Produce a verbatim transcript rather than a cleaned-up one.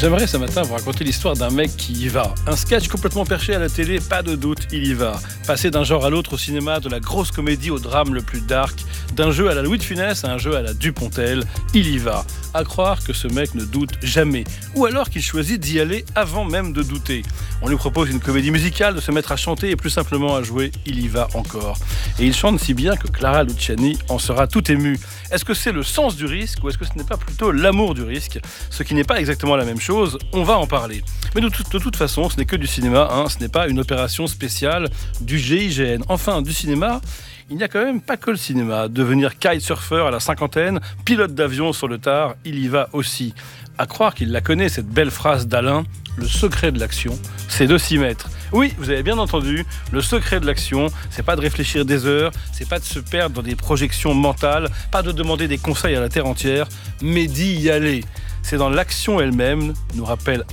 J'aimerais ce matin vous raconter l'histoire d'un mec qui y va. Un sketch complètement perché à la télé, pas de doute, il y va. Passer d'un genre à l'autre au cinéma, de la grosse comédie au drame le plus dark, d'un jeu à la Louis de Funès à un jeu à la Dupontel, il y va. À croire que ce mec ne doute jamais. Ou alors qu'il choisit d'y aller avant même de douter. On lui propose une comédie musicale, de se mettre à chanter et plus simplement à jouer, il y va encore. Et il chante si bien que Clara Luciani en sera tout émue. Est-ce que c'est le sens du risque ou est-ce que ce n'est pas plutôt l'amour du risque ? Ce qui n'est pas exactement la même chose, on va en parler. Mais de, tout, de toute façon, ce n'est que du cinéma, hein, ce n'est pas une opération spéciale du G I G N. Enfin, du cinéma, il n'y a quand même pas que le cinéma. Devenir kitesurfer à la cinquantaine, pilote d'avion sur le tard, il y va aussi. À croire qu'il la connaît, cette belle phrase d'Alain, le secret de l'action, c'est de s'y mettre. Oui, vous avez bien entendu, le secret de l'action, c'est pas de réfléchir des heures, c'est pas de se perdre dans des projections mentales, pas de demander des conseils à la terre entière, mais d'y aller. C'est dans l'action elle-même, nous rappelle